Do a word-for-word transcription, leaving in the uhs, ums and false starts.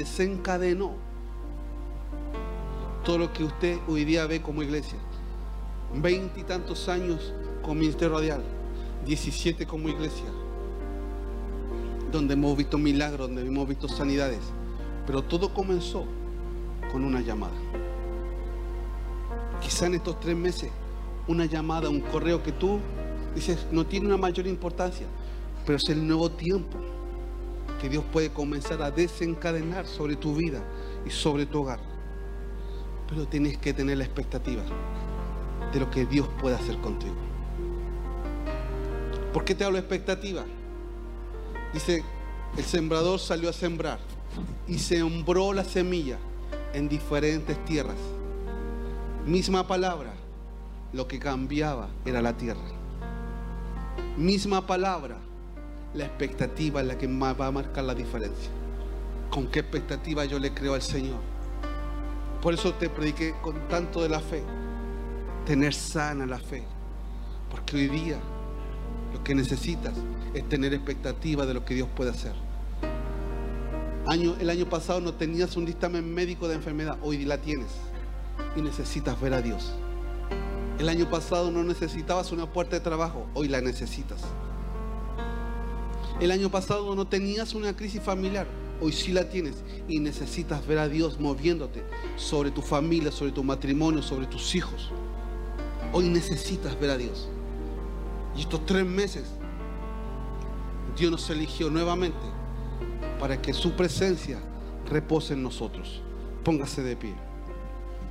desencadenó todo lo que usted hoy día ve como iglesia. Veinte y tantos años con Ministerio Radial, diecisiete como iglesia, donde hemos visto milagros, donde hemos visto sanidades, pero todo comenzó con una llamada. Quizá en estos tres meses, una llamada, un correo que tú dices no tiene una mayor importancia, pero es el nuevo tiempo que Dios puede comenzar a desencadenar sobre tu vida y sobre tu hogar. Pero tienes que tener la expectativa de lo que Dios puede hacer contigo. ¿Por qué te hablo de expectativa? Dice, el sembrador salió a sembrar y sembró la semilla en diferentes tierras. Misma palabra, lo que cambiaba era la tierra. Misma palabra, la expectativa es la que va a marcar la diferencia. ¿Con qué expectativa yo le creo al Señor? Por eso te prediqué con tanto de la fe. Tener sana la fe. Porque hoy día lo que necesitas es tener expectativa de lo que Dios puede hacer. Año, el año pasado no tenías un dictamen médico de enfermedad, hoy la tienes y necesitas ver a Dios. El año pasado no necesitabas una puerta de trabajo, hoy la necesitas. El año pasado no tenías una crisis familiar, hoy sí la tienes y necesitas ver a Dios moviéndote sobre tu familia, sobre tu matrimonio, sobre tus hijos. Hoy necesitas ver a Dios. Y estos tres meses Dios nos eligió nuevamente para que su presencia repose en nosotros. Póngase de pie.